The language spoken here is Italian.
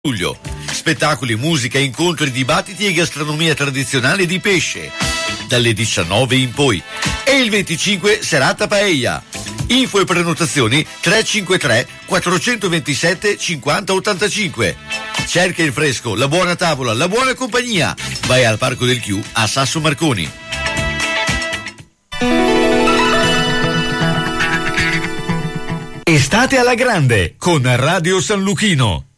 luglio. Spettacoli, musica, incontri, dibattiti e gastronomia tradizionale di pesce. Dalle 19 in poi. E il 25 serata paella. Info e prenotazioni 353 427 50 85. Cerca il fresco, la buona tavola, la buona compagnia. Vai al Parco del Chiù a Sasso Marconi. Estate alla grande con Radio San Luchino.